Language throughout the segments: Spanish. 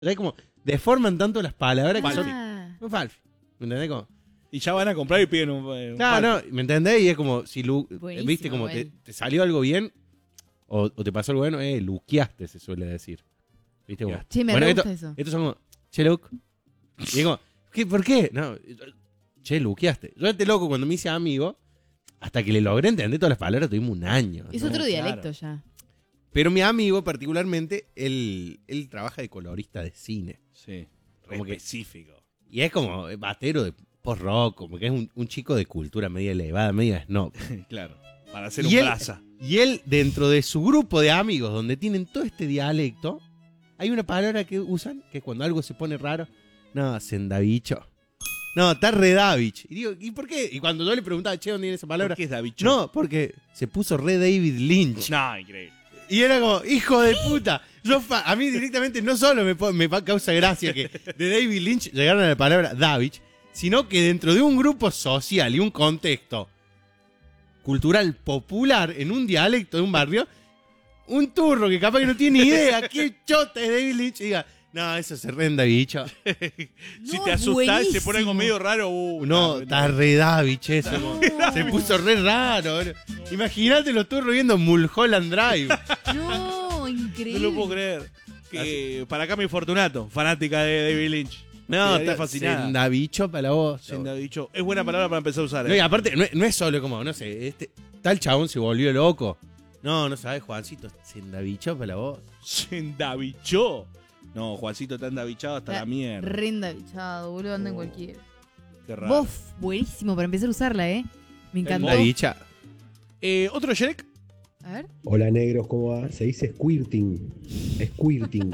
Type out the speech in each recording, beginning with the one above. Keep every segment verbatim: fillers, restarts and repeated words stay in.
Es como, deforman tanto las palabras que Falfi. son... Un falfi. ¿Me entendés? Como, Y ya van a comprar y piden un, un claro, falfi. no, ¿me entendés? Y es como, si lu, Buenísimo, viste, como te, bueno. te salió algo bien o, o te pasó algo bueno, eh, luqueaste, se suele decir. ¿Viste? Como, Che, me bueno, re esto- gusta eso. Estos son como, che, Luke. Y es como, ¿qué, ¿por qué? No, che, luqueaste. Yo este loco, cuando me hice amigo, hasta que le logré entender todas las palabras, tuvimos un año. Es ¿no? otro claro. dialecto ya. Pero mi amigo, particularmente, él, él trabaja de colorista de cine. Sí. Como que- específico. Y es como eh, batero de post-rock, como que es un, un chico de cultura media elevada, media snob. Claro. Para hacer Y un él- brasa. Y él, dentro de su grupo de amigos, donde tienen todo este dialecto, hay una palabra que usan, que es cuando algo se pone raro, no, sendabicho. No, está re Davich. Y digo, ¿y por qué? Y cuando yo le preguntaba, che, ¿dónde viene esa palabra? ¿Por qué es Davicho? No, porque se puso re David Lynch. No, increíble. Y era como, hijo de puta. Yo fa- a mí directamente no solo me, po- me pa- causa gracia que de David Lynch llegaron a la palabra Davich, sino que dentro de un grupo social y un contexto cultural popular en un dialecto de un barrio, un turro que capaz que no tiene ni idea qué chota es David Lynch y diga, no, eso se renda, bicho. Si No, te es asustás y se pone algo buenísimo. medio raro, uh, No, está re Davich eso. No. Se puso re raro. Imagínate los turros viendo Mulholland Drive. No, No increíble. lo puedo creer. Que para Cami Fortunato, fanática de David Lynch. No, Quedaría está fascinada. sendabicho para la voz. Sendabicho. Es buena palabra para empezar a usar. No, y ¿eh? aparte, no, es- no es solo como, no sé, este tal chabón se volvió loco. No, no sabes, Juancito, sendabicho para la voz. Sendabicho. No, Juancito está endabichado hasta la mierda. Renda bichado, boludo, anda en Oh. cualquiera. Qué raro. Vos, buenísimo para empezar a usarla, ¿eh? Me encantó. Sendabicha. Eh, ¿Otro Shrek? A ver. Hola negros, ¿cómo va? Se dice squirting. Squirting.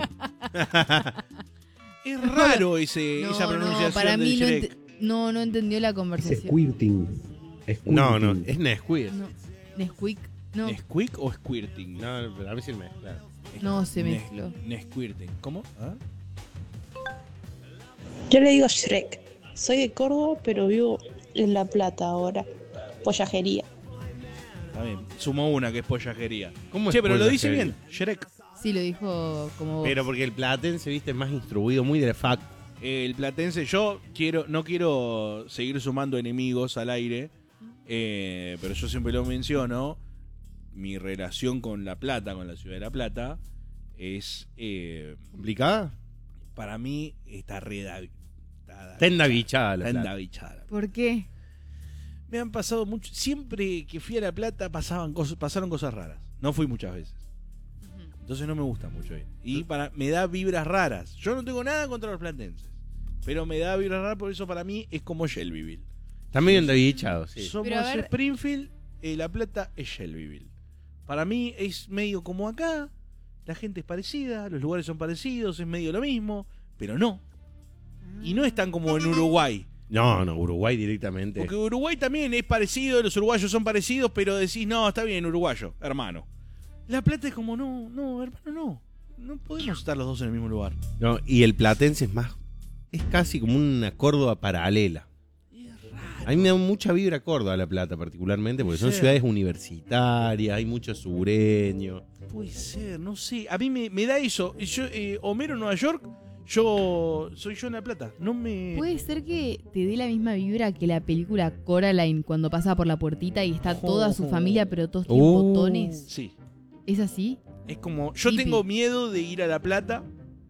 Es raro ese, No, esa pronunciación no, para mí del no, Shrek. ente- no, no entendió la Dice conversación. squirting. Squirting. No, no, es Nesquik. No. Nesquik, no, ¿Nesquik o squirting? No, pero a mí sí me mezcla. no se Nes- mezcló. Nesquirting. ¿Cómo? ¿Ah? Yo le digo Shrek. Soy de Córdoba, pero vivo en La Plata ahora. Pollajería. Está bien. Sumo una que es pollajería. ¿Cómo es Che, pero lo dice pollajería? bien. Shrek. Sí, lo dijo como vos. Pero porque el platense, viste, es más instruido, muy de la fac. El platense, yo quiero, no quiero seguir sumando enemigos al aire, eh, pero yo siempre lo menciono. Mi relación con La Plata, con la ciudad de La Plata, es eh, ¿Complicada? para mí está re Davi- está- Está endabichada la está plata. endabichada. ¿Por qué? Me han pasado mucho. Siempre que fui a La Plata pasaban cosas, pasaron cosas raras. No fui muchas veces. Entonces no me gusta mucho ir. Y para, me da vibras raras. Yo no tengo nada contra los platenses. Pero me da vibras raras, por eso para mí es como Shelbyville. Está medio endabichado, sí. Somos Pero a ver- Springfield, eh, La Plata es Shelbyville. Para mí es medio como acá. La gente es parecida, los lugares son parecidos, es medio lo mismo. Pero no. Y no están como en Uruguay. No, no, Uruguay directamente. Porque Uruguay también es parecido, los uruguayos son parecidos, pero decís, no, está bien, uruguayo, hermano. La Plata es como, no, no, hermano, no. No podemos estar los dos en el mismo lugar. No, y el platense es más. Es casi como una Córdoba paralela. A mí me da mucha vibra Córdoba, La Plata, particularmente, porque son Sí. ciudades universitarias, hay mucho sureño. Puede ser, no sé. A mí me, me da eso. Yo, eh, Homero en Nueva York, yo soy yo en La Plata. No me. Puede ser que te dé la misma vibra que la película Coraline cuando pasa por la puertita y está toda su familia, pero todos tienen Oh. botones. Sí. ¿Es así? Es como. Yo Hippie. tengo miedo de ir a La Plata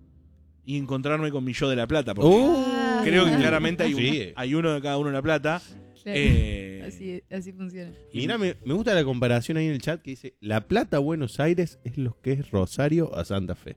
y encontrarme con mi yo de La Plata. Porque Oh. creo que claramente hay, un- Sí. hay uno de cada uno en La Plata. Claro. Eh, Así, así funciona. Y mira, me, me gusta la comparación ahí en el chat que dice: La Plata, Buenos Aires es lo que es Rosario a Santa Fe.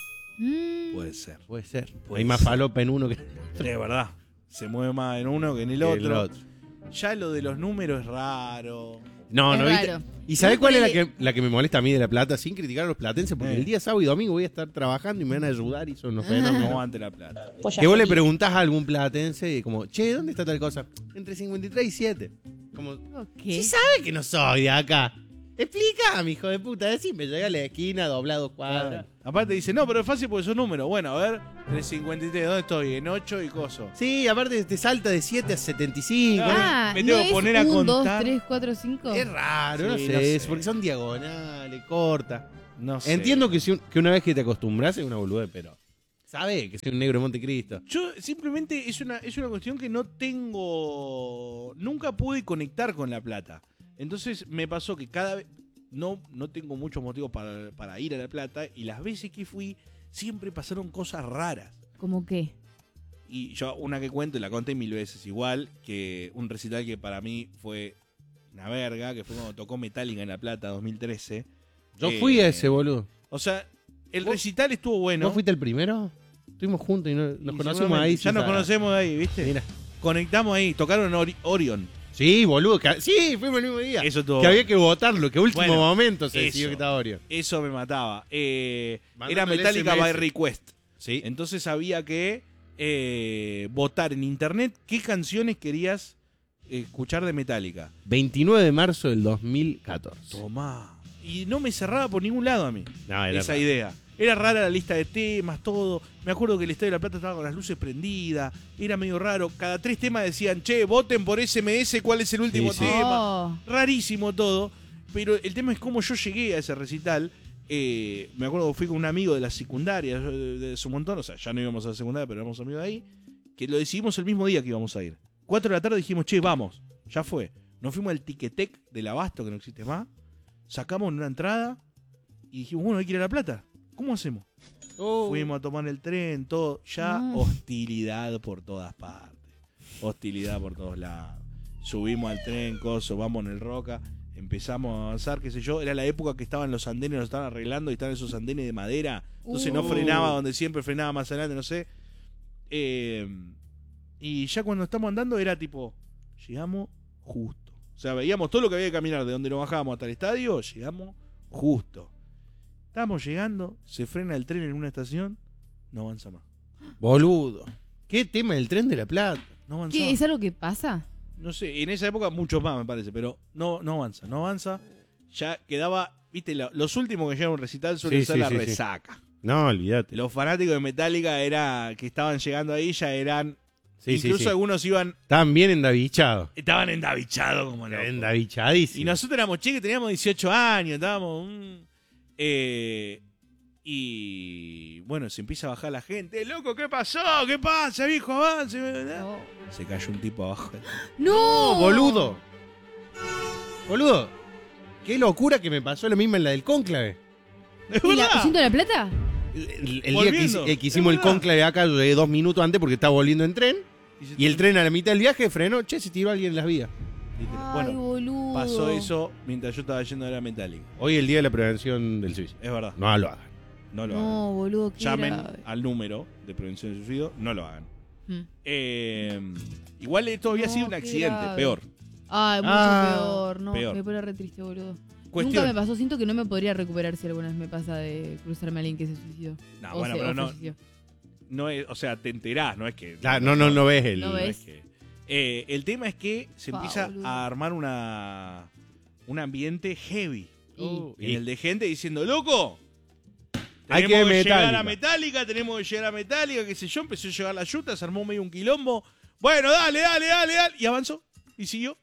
Mm. Puede ser. Puede ser. Puede hay más ser. falopa en uno que De verdad. Se mueve más en uno que en el que otro. el otro. Ya lo de los números es raro. No, Es no, ¿viste? raro. ¿Y sabés No, cuál es la ponele- que, la que me molesta a mí de La Plata? Sin criticar a los platenses, porque Eh. el día sábado y domingo voy a estar trabajando y me van a ayudar y son unos fenómenos. No ante La Plata. Que vos le Pollajería. preguntás a algún platense y como, che, ¿dónde está tal cosa? Entre cincuenta y tres y siete. Como, ¿Qué? ¿sí sabe que no soy de acá? Explícame, hijo de puta, decime, llegué a la esquina, doblado cuadra. Aparte dice, no, pero es fácil porque son números. Bueno, a ver, tres cincuenta y tres, ¿dónde estoy? En ocho y coso. Sí, aparte te salta de siete a setenta y cinco. Ah, Me ¿no tengo que es poner a un, dos, contar. tres, cuatro, cinco? Es raro, no Sí, sé, no sé. eso, porque son diagonales, cortas. No sé. Entiendo que, si un- que una vez que te acostumbras es una boludez, pero sabe que soy un negro de Montecristo. Yo simplemente es una, es una cuestión que no tengo. Nunca pude conectar con La Plata. Entonces me pasó que cada vez. No, no tengo muchos motivos para, para ir a La Plata. Y las veces que fui, siempre pasaron cosas raras. ¿Cómo qué? Y yo, una que cuento, y la conté mil veces igual, que un recital que para mí fue una verga, que fue cuando tocó Metallica en La Plata dos mil trece. Yo Eh, fui a ese, boludo. O sea, el ¿Vos- recital estuvo bueno. ¿Vos fuiste el primero? Estuvimos juntos y no- nos Y conocemos seguramente, ahí. Ya sin nos saber. conocemos ahí, ¿viste? Mira. Conectamos ahí, tocaron Ori- Orion. Sí, boludo. que- sí, fuimos el mismo día. Eso estuvo que había bueno. que votarlo, que a último Bueno, momento se eso. decidió que estaba Oreo. Eso me mataba. Eh, Mándame era el Metallica S M by S. Request. Sí. Entonces había que eh, votar en internet qué canciones querías escuchar de Metallica. veintinueve de marzo del dos mil catorce. Tomá. Y no me cerraba por ningún lado a mí No, era esa raro. idea. Era rara la lista de temas, todo. Me acuerdo que el Estadio de La Plata estaba con las luces prendidas. Era medio raro. Cada tres temas decían, che, voten por S M S, ¿cuál es el último Sí, sí. tema? Oh. Rarísimo todo. Pero el tema es cómo yo llegué a ese recital. Eh, me acuerdo que fui con un amigo de la secundaria, yo de, de su montón. O sea, ya no íbamos a la secundaria, pero éramos amigos de ahí. Que lo decidimos el mismo día que íbamos a ir. Cuatro de la tarde dijimos, che, vamos. Ya fue. Nos fuimos al Tiquetec del Abasto, que no existe más. Sacamos una entrada y dijimos, bueno, hay que ir a La Plata. ¿Cómo hacemos? Oh. Fuimos a tomar el tren, todo. Ya Ah. hostilidad por todas partes. Hostilidad por todos lados. Subimos al tren, coso, vamos en el Roca. Empezamos a avanzar, qué sé yo. Era la época que estaban los andenes, los estaban arreglando y estaban esos andenes de madera. Entonces no Uh. frenaba donde siempre frenaba más adelante, no sé. Eh, y ya cuando estamos andando era tipo, llegamos justo. O sea, veíamos todo lo que había que caminar de donde nos bajábamos hasta el estadio, llegamos justo. Estamos llegando, se frena el tren en una estación, no avanza más. Boludo. ¿Qué tema del tren de la Plata? No avanza. ¿Qué? ¿Es algo que pasa? No sé, en esa época muchos más me parece, pero no, no avanza, no avanza. Ya quedaba, viste, la- los últimos que llegan a un recital suelen Sí, ser sí, la sí, sí. resaca. No, olvídate. Los fanáticos de Metallica era que estaban llegando ahí ya eran, Sí, sí, incluso sí. algunos iban, Estaban bien endavichados. estaban endavichados como locos. Endavichadísimos. Y nosotros éramos chicos, teníamos dieciocho años, estábamos... mm, eh, y bueno, se empieza a bajar la gente. Loco, ¿qué pasó? ¿Qué pasa, viejo? Avance. Oh. Se cayó un tipo abajo. ¡No! ¡No, boludo! Boludo, qué locura que me pasó lo mismo en la del cónclave. ¿Es ¿Y la, verdad? ¿Ciento de la Plata? El, el día que, Volviendo. hici- eh, que hicimos Es el verdad. cónclave acá, yo llegué dos minutos antes porque estaba volviendo en tren. se Y el tren a la mitad del viaje frenó. Che, se tiró alguien en las vías. Ay, Bueno, boludo. pasó eso mientras yo estaba yendo a la Metallica. Hoy es el día de la prevención del suicidio. Es verdad. No lo hagan. No lo hagan. No, boludo, qué Llamen grave. al número de prevención del suicidio. No lo hagan. Mm. Eh, igual esto había No, sido un qué accidente. grave. Peor. Ay, mucho Ah, peor. No, peor. me pone re triste, boludo. Cuestión. Nunca me pasó. Siento que no me podría recuperar si alguna vez me pasa de cruzarme a alguien que se suicidó. No, O bueno, se- pero o no, falleció. no es, o sea, te enterás, no es que. Claro, no, no, no ves el. No no ves. es que- Eh, el tema es que se Pa, empieza boludo. a armar una un ambiente heavy. Y- En el de gente diciendo, loco, Hay tenemos que que llegar Metallica. a Metallica, tenemos que llegar a Metallica, qué sé yo, empezó a llegar la yuta, se armó medio un quilombo. Bueno, dale, dale, dale, dale. Y avanzó. Y siguió.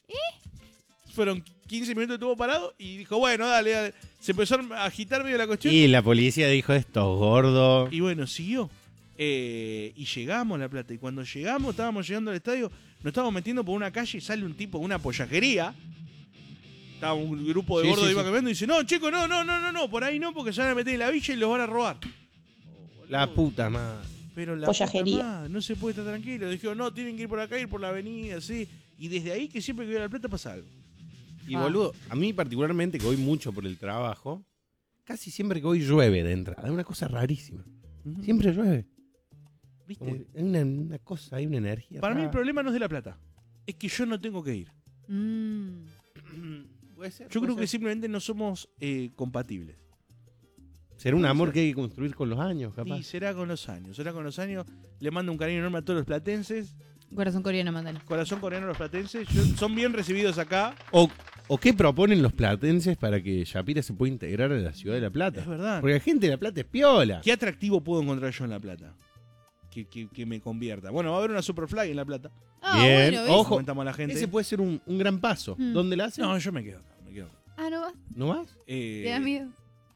Fueron quince minutos estuvo parado y dijo, bueno, dale, dale. Se empezó a agitar medio la cuestión. Y la policía dijo esto, gordo. Y bueno, siguió. Eh, y llegamos a La Plata. Y cuando llegamos, estábamos llegando al estadio, nos estábamos metiendo por una calle y sale un tipo, una pollajería. Estaba un grupo de Sí, gordos sí, iba sí. caminando y dice, no, chicos, no, no, no, no, no, por ahí no, porque se van a meter en la villa y los van a robar. La puta madre. Pero la Pollajería. puta madre, no se puede estar tranquilo. Dijeron, no, tienen que ir por acá, ir por la avenida, así. Y desde ahí que siempre que voy a La Plata pasa algo. Y Ah. boludo, a mí particularmente que voy mucho por el trabajo, casi siempre que voy llueve de entrada. Es una cosa rarísima. Ujú. Siempre llueve. ¿Viste? Como que hay una, una cosa, hay una energía. Para mí el rara. problema no es de La Plata. Es que yo no tengo que ir. Mm. Puede ser, Yo puede creo que ser. simplemente no somos eh, compatibles. Será un amor que hay que construir con los años, capaz. Y será con los años. Será con los años. Le mando un cariño enorme a todos los platenses. Corazón coreano, mandala. Corazón coreano a los platenses. Yo- son bien recibidos acá. O, o qué proponen los platenses para que Shapira se pueda integrar a la ciudad de La Plata. Es verdad. Porque la gente de La Plata es piola. ¿Qué atractivo puedo encontrar yo en La Plata? Que, que- que me convierta. Bueno, va a haber una Superfly en La Plata. Ah, Bien. bueno, ¿ves? Ojo. Comentamos a la gente. Ese puede ser un, un gran paso. Hmm. ¿Dónde la hacen? No, yo me quedo acá. Me quedo acá. Ah, no vas. ¿No vas? Eh, ¿Te da miedo?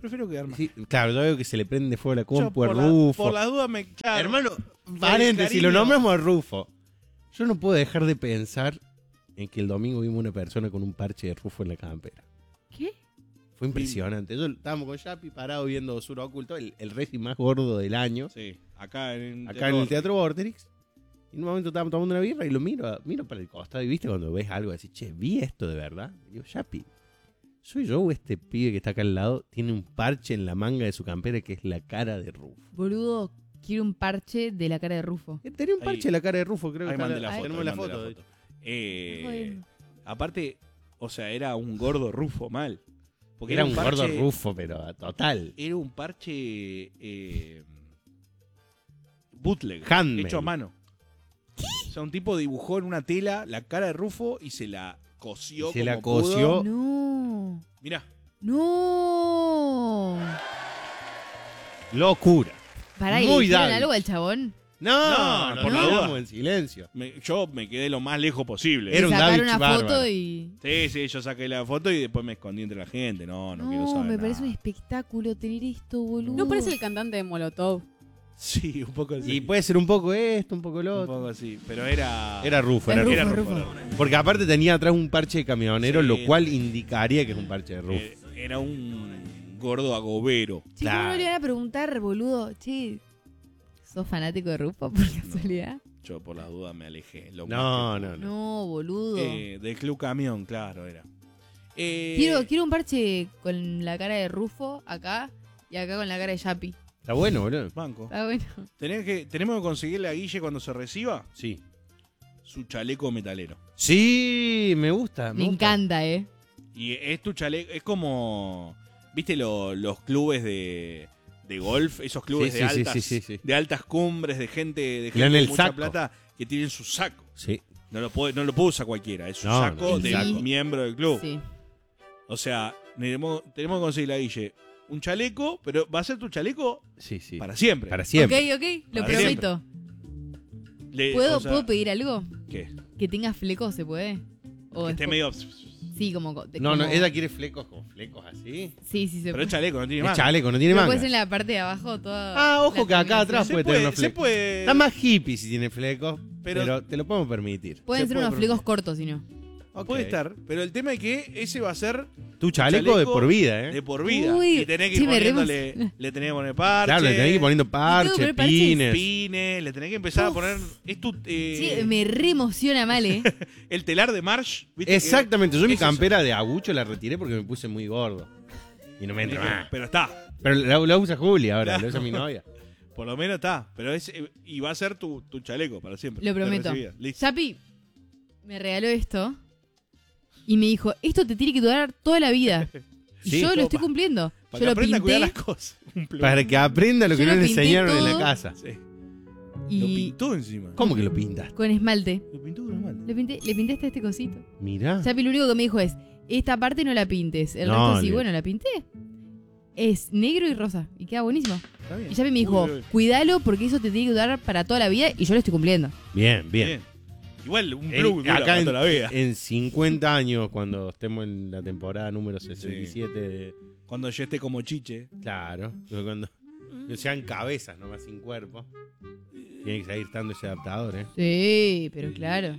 prefiero quedarme. Sí, claro, yo veo que se le prende fuego la Yo compu a por, la- Rufo. por las dudas me. Claro. Hermano, paréntesis, si lo cariño. nombramos a Rufo. Yo no puedo dejar de pensar en que el domingo vimos una persona con un parche de Rufo en la campera. ¿Qué? Fue impresionante. Yo estábamos con Yapi parado viendo Sur Oculto, el, el racing más gordo del año, Sí, acá en, acá en el Teatro Vorterix. Y en un momento estábamos tomando una birra y lo miro, miro para el costado y viste cuando ves algo, decís, che, vi esto de verdad. Y digo, Yapi, ¿soy yo o este pibe que está acá al lado tiene un parche en la manga de su campera que es la cara de Rufo? Boludo, quiero un parche de la cara de Rufo. Él tenía un Ahí- parche en la cara de Rufo, creo que Ahí está mandé la- la foto. tenemos ahí la mandé foto. la foto. Eh, Bueno. aparte, o sea, era un gordo Rufo mal. Porque Era un gordo parche- Rufo, pero total. Era un parche eh, bootleg, Handmade. hecho a mano. O sea, un tipo dibujó en una tela la cara de Rufo y se la cosió Y se como la pudo. cosió. No. Mirá, No. Locura. Pará, ¿y Muy le dijeron David. algo al chabón? No, No, no, por no, la duda. no, en silencio. me- yo me quedé lo más lejos posible. Era Le un sacaron David una bárbaro. foto y... Sí, sí, yo saqué la foto y después me escondí entre la gente. No, no, quiero No, saber me parece nada. un espectáculo tener esto, boludo. No parece el cantante de Molotov. Sí, un poco así. Y puede ser un poco esto, un poco lo un otro. poco así. Pero era... Era Rufo, Es era Rufo, era Rufo. Rufo, Rufo. era Rufo. Porque aparte tenía atrás un parche de camionero, Sí. lo cual indicaría que es un parche de Rufo. Eh, Era un gordo agobero. Che, ¿cómo Claro. no le van a preguntar, boludo? Che, ¿sos fanático de Rufo por casualidad? Yo por las dudas me alejé. Lo No, más que no, no. No, boludo. pude. Eh, del Club Camión, claro, era. Eh, Quiero, quiero un parche con la cara de Rufo acá y acá con la cara de Yapi. Está bueno, boludo. Banco. Está bueno. Tenés que, tenemos que conseguirle a Guille cuando se reciba Sí. su chaleco metalero. Sí, me gusta. Me gusta. encanta, ¿eh? Y es tu chaleco, es como, ¿viste lo- los clubes de, de golf? Esos clubes Sí, de, sí, sí, altas, sí, sí, sí. de altas cumbres, de gente, de Le dan gente de el mucha saco. plata que tienen su saco. Sí. No lo puede, no lo puede usar cualquiera, es un No, saco no, el del saco. miembro del club. Sí. O sea, tenemos, tenemos que conseguirle a Guille un chaleco, pero va a ser tu chaleco Sí, sí. para siempre. Para siempre. Ok, ok, lo Para prometo. Le- ¿Puedo, o sea, ¿Puedo pedir algo? ¿Qué? Que tenga flecos, ¿se puede? O Que es esté po- medio... Sí, como... de- No, no, como- ella quiere flecos con flecos así. Sí, sí, se Pero puede. es chaleco, no tiene Es más. chaleco, no tiene Pero manga. puede ser en la parte de abajo toda... Ah, ojo la que acá combinación. atrás Se puede puede, tener unos se flecos. puede. Está más hippie si tiene flecos, pero, Pero- te lo podemos permitir. Pueden se ser puede, unos pero- flecos cortos, si no. Ok. Puede estar, pero el tema es que ese va a ser Tu chaleco, de por vida, ¿eh? de por vida. Uy, y tenés que sí, ir me re poniéndole, le tenés que poner parche, Claro, le tenés que ir poniendo tengo que parches, poner parches. pines. pines, le tenés que empezar Uf. a poner. Es tu, eh, Sí, me re emociona mal, ¿eh? el telar de Marsh. ¿viste que- Exactamente, yo mi es eso. campera de agucho la retiré porque me puse muy gordo. Y no me entra Pero, más. pero está, Pero la, la usa Julia ahora, Claro. la usa mi novia. por lo menos está. Pero es, eh, y va a ser tu, tu chaleco para siempre. Lo de prometo. recibida. Listo. Chapi me regaló esto y me dijo, esto te tiene que durar toda la vida. Y Sí, yo lo toma. estoy cumpliendo. Para Yo que lo aprenda a cuidar pinté las cosas. Un plum. Para que aprenda lo que Yo no lo le pinté enseñaron en la todo. casa. Sí. Lo y pintó encima. ¿Cómo que lo pintas? con esmalte. Lo pintó con esmalte. Le pinté, le pinté hasta este cosito. Mirá. Chapi lo único que me dijo es, esta parte no la pintes. El No, resto sí, le- bueno, la pinté. Es negro y rosa. Y queda buenísimo. Está bien. Y Chapi me dijo, Uy, uy, uy. cuídalo porque eso te tiene que durar para toda la vida y yo lo estoy cumpliendo. Bien, bien. Bien. Igual, un En- plug dura acá para en, toda la vida. en cincuenta años, cuando estemos en la temporada número sesenta y siete, de- Cuando yo esté como chiche. claro, cuando sean cabezas nomás sin cuerpo, tiene que seguir estando ese adaptador, ¿eh? Sí, pero claro.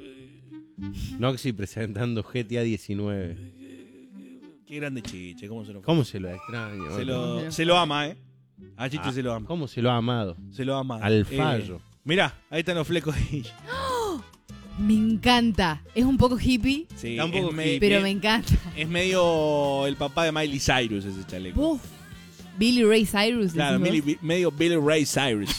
Noxy presentando G T A diecinueve. Qué grande chiche, cómo se lo ¿Cómo se lo extraño? Se boludo? lo, se lo ama, ¿eh? A Chiche Ah, se lo ama. ¿Cómo se lo ha amado? Se lo ama. Al Eh, fallo. mirá, ahí están los flecos de Guille. Me encanta. Es un poco hippie, Sí, Está un poco es, me- hippie. pero es- me encanta. es medio el papá de Miley Cyrus ese chaleco. Uf. Billy Ray Cyrus. Claro, decís Miley- medio Billy Ray Cyrus.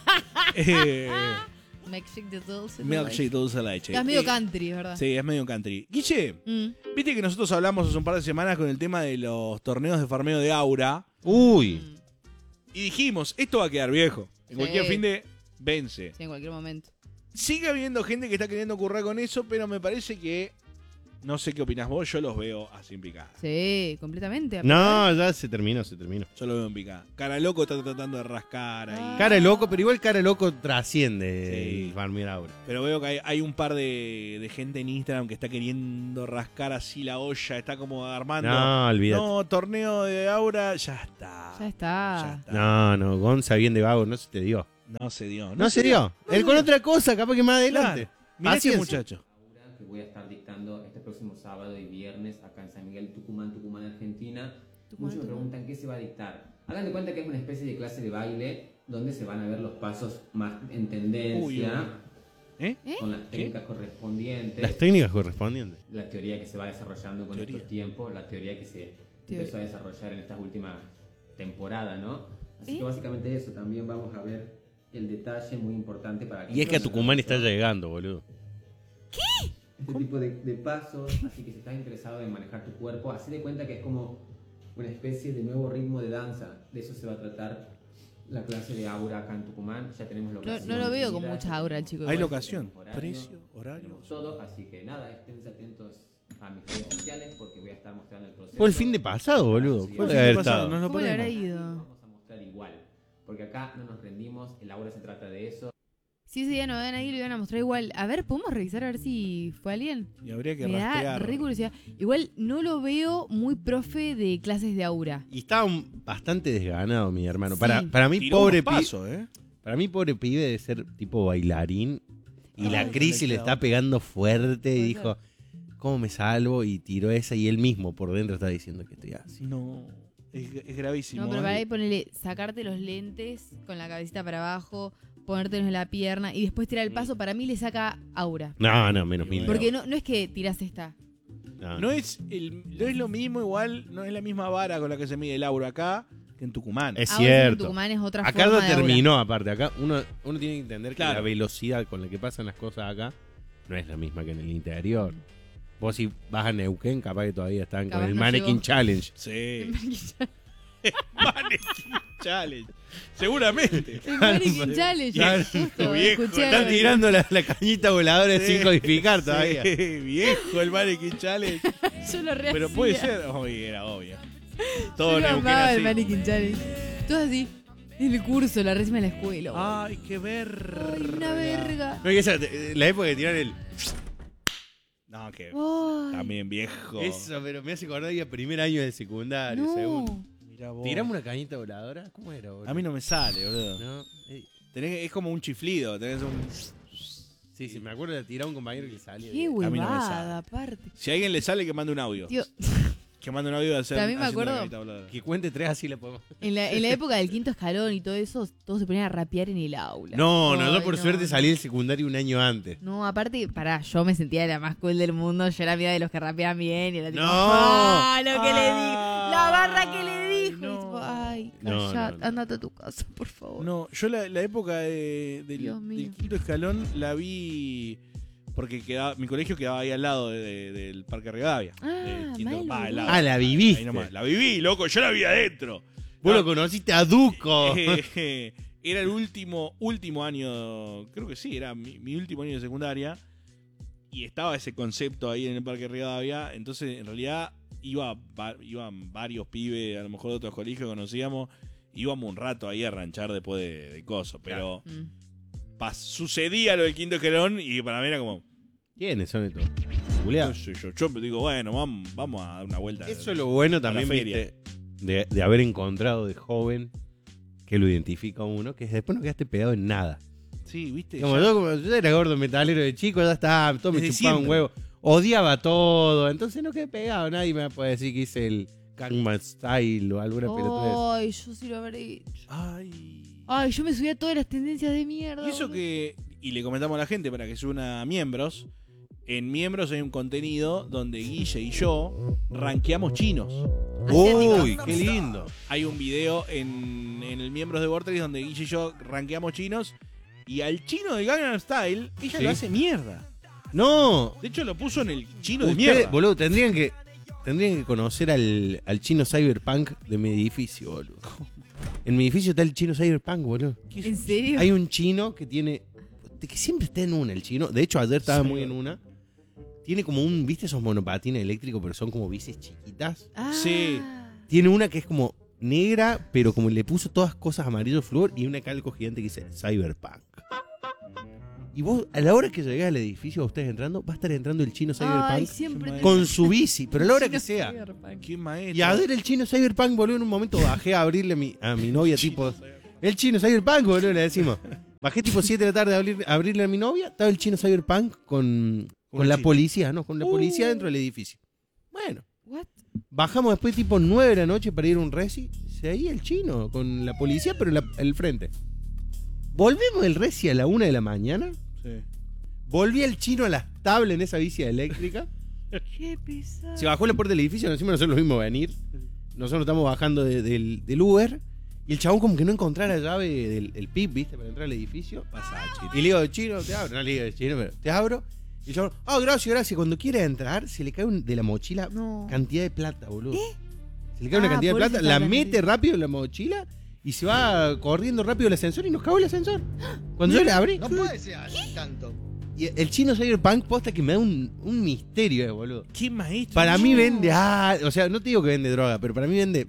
eh, vos. Milkshake de dulce de milkshake leche. dulce de leche. Es medio Eh, country, ¿verdad? Sí, es medio country. Guille, Mm. viste que nosotros hablamos hace un par de semanas con el tema de los torneos de farmeo de Aura. Uy, Mm. Y dijimos, esto va a quedar viejo. En Sí. cualquier fin de vence. Sí, en cualquier momento. Sigue habiendo gente que está queriendo currar con eso, pero me parece que No sé qué opinás vos, yo los veo así en picada. Sí, completamente. No, ya se terminó, se terminó. Yo los veo en picada. Cara loco está tratando de rascar ahí. Ah. Cara de loco, pero igual cara de loco trasciende Sí. el Farmir Aura. Pero veo que hay, hay un par de, de gente en Instagram que está queriendo rascar así la olla, está como armando. No, olvídate. No, torneo de Aura, ya está. Ya está. Ya está. No, no, Gonza bien de vago, no se te dio. No se dio. No, se dio. Él con otra cosa, capaz que más adelante. Claro. Mirá ese Paciencia. muchacho. Que voy a estar dictando este próximo sábado y viernes acá en San Miguel, Tucumán, Tucumán, Argentina. Tucumán, Muchos me Tucumán. preguntan qué se va a dictar. Hagan de cuenta que es una especie de clase de baile donde se van a ver los pasos más en tendencia, Uy, uy. ¿Eh? con las técnicas correspondientes, Las técnicas correspondientes. la teoría que se va desarrollando con Teoría. estos tiempos, la teoría que se Teoría. empezó a desarrollar en estas últimas temporadas, ¿no? Así ¿Eh? que básicamente eso, también vamos a ver el detalle muy importante para Y es que a Tucumán está llegando llegando, boludo. este tipo de, de pasos, así que si estás interesado en manejar tu cuerpo, haz de cuenta que es como una especie de nuevo ritmo de danza. De eso se va a tratar la clase de Aura acá en Tucumán. Ya tenemos No, locación. no lo veo con definida, mucha aura, el chico. Hay igual. locación, horario, precio, horario. tenemos todo, así que nada, estén atentos a mis redes sociales porque voy a estar mostrando el proceso. Fue el fin de pasado, boludo. Sí, Puede el fin de haber pasado, estado. no lo ¿Cómo le habrá ponemos. ido? Vamos a mostrar igual, porque acá no nos rendimos, el Aura se trata de eso. Si ese día no ven ahí, lo iban a mostrar igual. A ver, ¿podemos revisar a ver si fue alguien? Y habría que Me da rastrear. re curiosidad. Igual no lo veo muy profe de clases de aura. Y estaba un- bastante desganado, mi hermano. Sí. Para, para mí, Tiró pobre unos pi- pasos, ¿eh? para mí, pobre pibe de ser tipo bailarín. Y Ah, la crisis le está pegando fuerte y dijo, ¿cómo me salvo? Y tiró esa y él mismo por dentro está diciendo que estoy así. No, es, es gravísimo. No, pero ¿eh? para ahí ponele, sacarte los lentes con la cabecita para abajo, ponértelos en la pierna y después tirar el paso, para mí le saca aura. No, no, menos Y mil. bueno. Porque no, no es que tirás esta. No, No es, el, no es lo mismo igual, no es la misma vara con la que se mide el Aura acá que en Tucumán. Es Ahora en cierto. Tucumán es otra Acá forma no de aura. terminó, aparte. Acá uno, uno tiene que entender que Claro. la velocidad con la que pasan las cosas acá no es la misma que en el interior. Vos si vas a Neuquén, capaz que todavía están Capaz con el no Mannequin llegó. Challenge. Sí. Mannequin Challenge. Seguramente. El Mannequin Challenge. Claro, justo, viejo, escuché Están algo. tirando la, la cañita voladora sin codificar todavía. Sí, viejo el Mannequin Challenge. Yo lo re Pero puede hacía. ser. Oye, era obvio. Yo Todo lo Neuquén amaba el así. Mannequin Challenge. Todo así. En el curso, la récima de la escuela. boludo. Ay, qué verga. Ay, una verga. No, y esa, la época que tiraron el. No, que Ay, también viejo. Eso, pero me hace acordar ya primer año de secundario, segundo. no. Mirá vos. ¿Tiramos una cañita voladora? ¿Cómo era, boludo? A mí no me sale, boludo. No, eh, Tenés- es como un chiflido. Tenés un... sí, sí, me acuerdo de tirar a un compañero que salía. Qué A mí no me huevada, sale. aparte. Si a alguien le sale, que mande un audio. Tío, Que mande un audio de hacer. Pero a mí me haciendo la acuerdo- carita voladora. Que cuente tres así la podemos. en la, en la época del quinto escalón y todo eso, todos se ponían a rapear en el aula. No, no, yo Ay, por no, suerte no. salí del secundario un año antes. No, aparte, pará, yo me sentía la más cool del mundo. Yo era amiga de los que rapeaban bien. Y era tipo, No. ¡ah, lo que le di! Ah, ¡La barra que le dijo! no. Y tipo, ay, No, callate, no, no. andate a tu casa, por favor. No, yo la, la época de- del, Dios mío. del quinto escalón la vi porque quedaba, mi colegio quedaba ahí al lado de- de- del Parque Rivadavia. Ah, Del quinto- mal, va, al boludo. lado. Ah, la Ahí viviste. nomás. La viví, loco, yo la vi adentro. Vos No, lo conociste a Duco. eh, era el último, último año, creo que sí, era mi, mi último año de secundaria. Y estaba ese concepto ahí en el Parque Rivadavia. Entonces, en realidad, iba, va- iban varios pibes, a lo mejor de otros colegios que conocíamos. Íbamos un rato ahí a ranchar después de, de coso. Pero Mm. pas- sucedía lo del quinto escalón y para mí era como, ¿Quiénes son estos? qué Julián. sé yo, yo me digo, bueno, vamos, vamos a dar una vuelta. Eso es lo bueno también, la feria. viste, de, de haber encontrado de joven que lo identifica a uno, que después no quedaste pegado en nada. Sí, viste. Como Ya- yo, como yo era gordo metalero de chico, ya estaba, todo me Desde chupaba un siempre. huevo. Odiaba todo, entonces no quedé pegado. Nadie me puede decir que hice el Gangnam Style o alguna pelotudez. Ay, yo sí lo habré hecho. Ay. Ay, yo me subía a todas las tendencias de mierda. Y eso boludo. que, y le comentamos a la gente para que se una a miembros, en miembros hay un contenido donde Guille y yo rankeamos chinos. Uy, qué lindo. Hay un video en, en el miembros de Vortex donde Guille y yo rankeamos chinos y al chino del Gangnam Style ella Sí. lo hace mierda. No, De hecho lo puso en el chino de ustedes, mierda. boludo, tendrían que tendrían que conocer al, al chino cyberpunk de mi edificio, boludo. En mi edificio está el chino cyberpunk, boludo. ¿En serio? Hay un chino que tiene. Que siempre está en una, el chino. De hecho, ayer estaba Sí. muy en una. tiene como un, ¿viste esos monopatines eléctricos, pero son como bicis chiquitas? Ah. Sí. Tiene una que es como negra, pero como le puso todas cosas amarillo flúor y una calco gigante que dice Cyberpunk. Y vos, a la hora que llegues al edificio, ustedes entrando, va a estar entrando el chino Ay, Cyberpunk siempre con su bici, pero a la hora que sea. Qué maestro. Y a ver el chino Cyberpunk, boludo, en un momento bajé a abrirle a mi, a mi novia, tipo... El chino Cyberpunk, boludo, le decimos. Bajé tipo siete de la tarde a, abrir, a abrirle a mi novia, estaba el chino Cyberpunk con, con la chino. policía, ¿no? Con la Uh. policía dentro del edificio. Bueno, What? bajamos después tipo nueve de la noche para ir a un reci. Se ahí el chino con la policía, pero en la- en el frente. Volvemos del reci a la una de la mañana. Sí. Volví el chino a las tablas en esa bici eléctrica. Qué pesado. Se bajó en la puerta del edificio, encima nosotros lo vimos venir. Nosotros estamos bajando de- del, del Uber. Y el chabón como que no encontrara la llave del el pip, ¿viste? Para entrar al edificio. Pasa, chino. Y le digo, chino, te abro. No le digo, chino, pero te abro. Y el chabón, ah, gracias, gracias. Cuando quiere entrar, se le cae un- de la mochila No. cantidad de plata, boludo. Se le cae una Ah, cantidad de por eso plata, estaba la la mete cantidad. rápido en la mochila y se va corriendo rápido el ascensor y nos cagó el ascensor. Cuando yo le abrí. No puede ser así tanto. Y el chino Cyberpunk posta que me da un, un misterio, eh, boludo. Qué maestro. Para mí No. vende, ah, o sea, no te digo que vende droga, pero para mí vende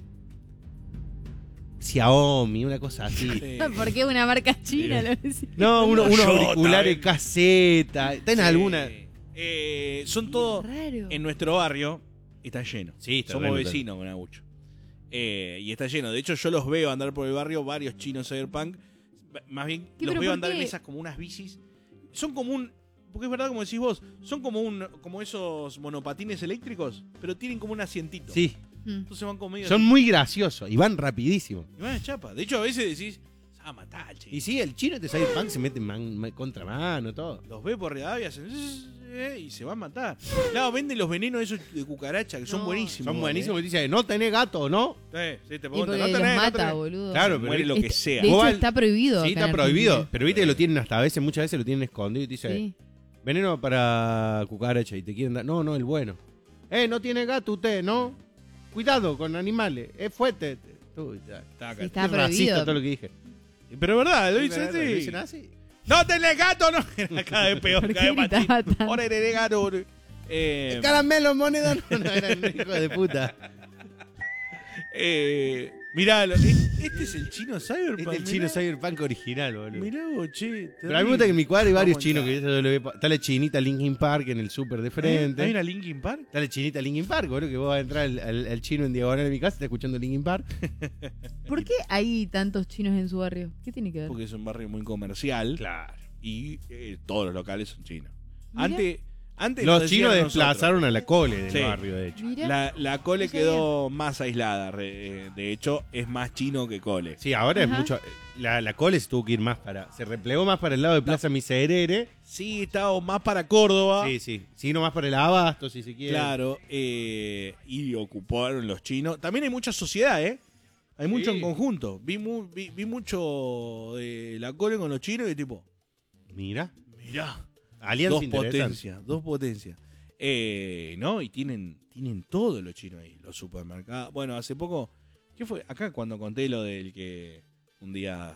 Xiaomi, una cosa así. Sí. ¿Por qué una marca china? Lo decía? No, uno- unos Toyota, auriculares eh. caseta. ¿Está en Sí. alguna? Eh, son todos. Raro. En nuestro barrio está lleno. Sí, está Somos re vecinos con Agucho. Eh, y está lleno. De hecho, yo los veo andar por el barrio, varios chinos Cyberpunk. Más bien, ¿Qué, los pero veo por andar en qué? esas como unas bicis. Son como un. Porque es verdad, como decís vos, son como un como esos monopatines eléctricos, pero tienen como un asientito. Sí, Mm. Entonces van como medio. son muy graciosos y van rapidísimo. Y van a chapa. De hecho, a veces decís, se va a matar, che. Y sí, el chino este Cyberpunk se mete en man- man- contramano, todo. Los ve por Rivadavia hacen eh, y se van a matar. Claro, venden los venenos esos de cucaracha que son No. buenísimos. Son ¿eh? buenísimos. Y dice, no tenés gato, ¿no? Eh, sí, te Y preguntan, porque ¿no los tenés, no mata, tenés? boludo. Claro, pero Muere lo Este- que sea. De hecho, Vos al- está prohibido. Sí, acá está en prohibido. Argentina. Pero viste que lo tienen hasta a veces, muchas veces lo tienen escondido y te dice, Sí. veneno para cucaracha y te quieren dar. No, no, el bueno. Eh, no tiene gato usted, ¿no? Cuidado con animales, es fuerte. Uy, ya. Está acá. Sí, está Es racista prohibido. todo lo que dije. Pero es verdad, lo Sí, dice ¿verdad? ¿Lo así. dicen así? ¡No tenés gato! No. Cada vez peor, ¿Por cada qué vez más gritaba chido. tanto? Ahora eres gato. Eh, Caramelo, moneda. No, no, era un hijo de puta. eh, mirá, lo- este es el chino Cyberpunk. Este es el chino mirá. Cyberpunk original, boludo. Mirá vos, che. Pero a mí me gusta que en mi cuadro hay varios Vamos a chinos. entrar. Que eso lo ve- está la chinita Linkin Park en el súper de frente. ¿Eh? ¿Hay una Linkin Park? Está la chinita Linkin Park, boludo, que vos vas a entrar al, al- al chino en diagonal de mi casa, está escuchando Linkin Park. ¿Por qué hay tantos chinos en su barrio? ¿Qué tiene que ver? Porque es un barrio muy comercial. Claro. Y eh, todos los locales son chinos. Mirá. Antes, antes Los nos chinos decían desplazaron a la cole del Sí. barrio, de hecho. Mirá. La, la cole No sabía. quedó más aislada. re- eh, De hecho, es más chino que cole. Sí, ahora es Ajá. mucho. La, la cole se tuvo que ir más para. Se replegó más para el lado de Plaza Miserere. Sí, estaba más para Córdoba. Sí, sí. Sino más para el Abasto, si se quiere. Claro. eh, y ocuparon los chinos. También hay mucha sociedad, ¿eh? Hay mucho Sí. en conjunto. Vi, mu- vi, vi mucho de la cole con los chinos y tipo, Mira. mirá. Alianza Dos interesante. potencias, dos potencias. Eh, ¿No? Y tienen, tienen todo los chinos ahí, los supermercados. Bueno, hace poco, ¿qué fue? Acá cuando conté lo del que un día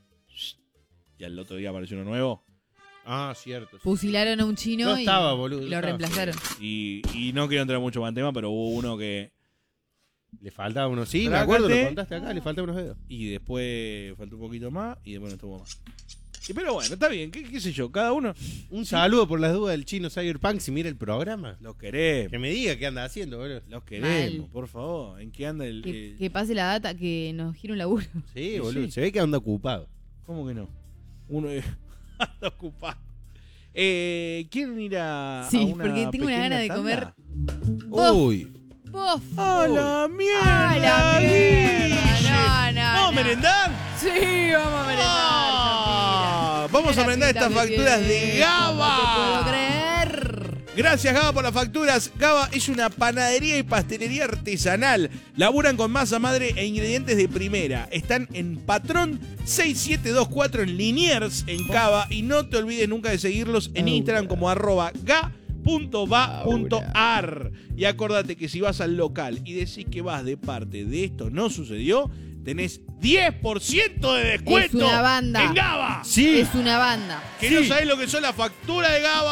y al otro día apareció uno nuevo. Ah, cierto. sí. Fusilaron a un chino No y estaba, boludo, lo no estaba. reemplazaron. Y, y no quiero entrar mucho más en tema, pero hubo uno que... Le faltaba unos. Sí, me Trácate. acuerdo, lo contaste acá, le faltaban unos dedos. Y después faltó un poquito más y después no estuvo más. Y pero bueno, está bien, ¿qué, qué sé yo? Cada uno Un saludo por las dudas del chino Cyberpunk si mira el programa. los queremos. Que me diga qué anda haciendo, boludo. Los queremos, Mal. por favor. ¿En qué anda el...? Que, el- que pase la data, que nos gire un laburo. Sí, Sí, boludo. sí. Se ve que anda ocupado. ¿Cómo que no? Uno anda ocupado. Eh, ¿Quieren ir a, a Sí, una porque tengo una pequeña gana de tanda? comer. Oh. Uy. ¡Bof! ¡A la mierda! ¡A la Guille! mierda! No, no, ¿Vamos a no. merendar? Sí, vamos a merendar. Ah, vamos a Mira, merendar estas pita, facturas de bebé. Gaba. No te puedo creer. Gracias, Gaba, por las facturas. Gaba es una panadería y pastelería artesanal. Laburan con masa madre e ingredientes de primera. Están en Patrón seis siete dos cuatro en Liniers, en Cava. Y no te olvides nunca de seguirlos en Instagram como arroba ga punto va punto ar. Y acordate que si vas al local y decís que vas de parte de Esto No Sucedió, tenés diez por ciento de descuento Es una banda. en Gaba. Sí. Es una banda. Que no sabés lo que son las facturas de Gaba.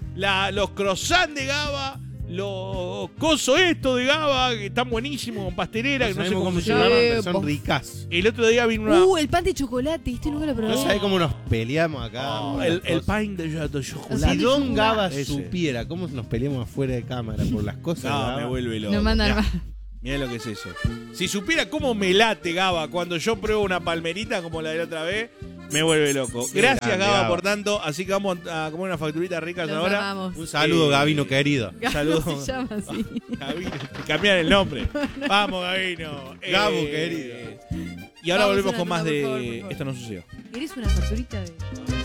la, los croissants de Gaba, los cosos estos de Gaba, que están buenísimos, con pastelera, que no sé cómo se llaman, llaman. pero son ricas. El otro día vino una... Uh, el pan de chocolate, este nunca lo probé. No sabés cómo nos peleamos acá. Oh, por el, las el cosas. pan de, de O chocolate. sea, Si Don Gaba Ese. supiera cómo nos peleamos afuera de cámara por las cosas. de No, Gaba. me vuelve loco. No mandan Mirá, más. mirá lo que es eso. Si supiera cómo me late Gaba cuando yo pruebo una palmerita como la de la otra vez, me vuelve loco. Sí, Gracias grande, Gaba, Gaba. por tanto. Así que vamos a comer unas facturitas ricas Los ahora. amamos. Un saludo, Eh, Gabino querido. Saludos. ¿Cómo se llama así? Gabino, te cambian el nombre. Vamos, Gabino. Eh, Gabo, querido. Y ahora Vamos, volvemos una con más tanda, de por favor, por favor. Esto no sucedió. ¿Querés una facturita de...?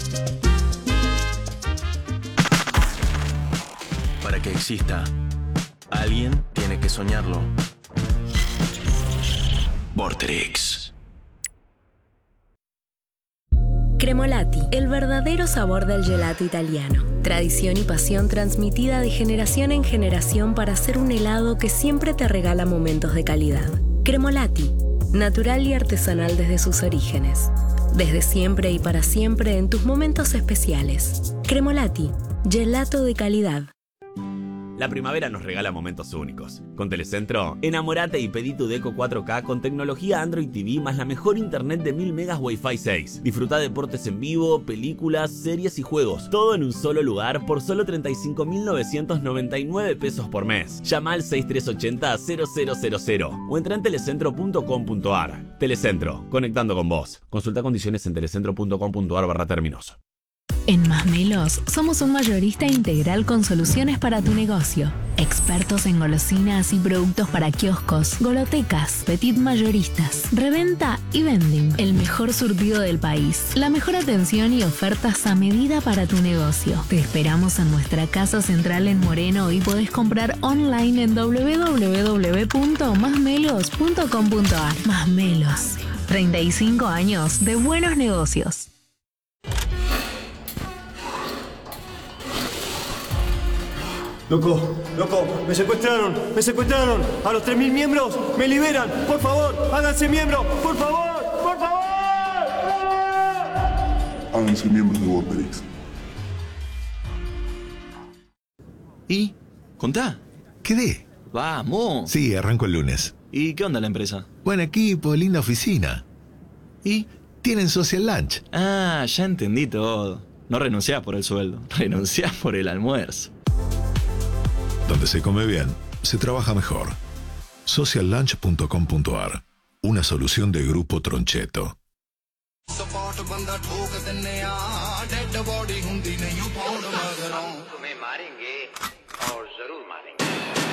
Para que exista, alguien tiene que soñarlo. Vorterix. Cremolati, el verdadero sabor del gelato italiano. Tradición y pasión transmitida de generación en generación para hacer un helado que siempre te regala momentos de calidad. Cremolati, natural y artesanal desde sus orígenes. Desde siempre y para siempre en tus momentos especiales. Cremolati, gelato de calidad. La primavera nos regala momentos únicos. Con Telecentro, enamorate y pedí tu Deco cuatro K con tecnología Android T V más la mejor internet de mil megas Wi-Fi seis. Disfruta deportes en vivo, películas, series y juegos. Todo en un solo lugar por solo treinta y cinco mil novecientos noventa y nueve pesos por mes. Llama al seis tres ocho cero cero cero cero cero o entra en telecentro punto com punto ar. Telecentro, conectando con vos. Consulta condiciones en telecentro punto com punto ar barra términos. En Masmelos somos un mayorista integral con soluciones para tu negocio. Expertos en golosinas y productos para kioscos, golotecas, petit mayoristas, reventa y vending. El mejor surtido del país. La mejor atención y ofertas a medida para tu negocio. Te esperamos en nuestra casa central en Moreno y podés comprar online en doble u doble u doble u punto masmelos punto com punto ar. Masmelos. treinta y cinco años de buenos negocios. Loco, loco, me secuestraron, me secuestraron. A los tres mil miembros, me liberan. Por favor, háganse miembros. Por favor, por favor. Háganse miembros de Vorterix. ¿Y? ¿Contá? ¿Quedé? Vamos. Sí, arranco el lunes. ¿Y qué onda la empresa? Buen equipo, linda oficina. ¿Y? Tienen social lunch. Ah, ya entendí todo. No renunciás por el sueldo, renunciás por el almuerzo. Donde se come bien, se trabaja mejor. social lunch punto com punto ar. Una solución de Grupo Troncheto. Spot ਬੰਦਾ ਠੋਕ ਦਿੰਨੇ ਆ dead body ਹੁੰਦੀ ਨਹੀਂ ਉਹ ਪਾਉਣ ਮਗਰੋਂ